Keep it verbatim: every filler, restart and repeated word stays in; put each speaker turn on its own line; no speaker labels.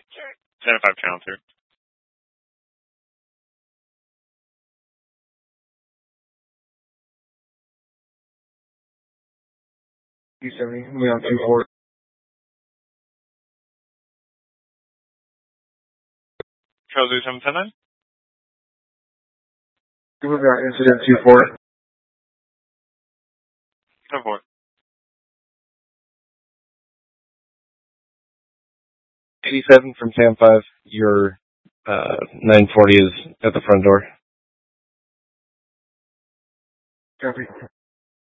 ten five channel two.
two seventy, we on two four.
Charles Lee seven ten nine.
We've got incident two four.
ten four.
eighty-seven from Sam five. Your uh, nine forty is at the front door.
Copy.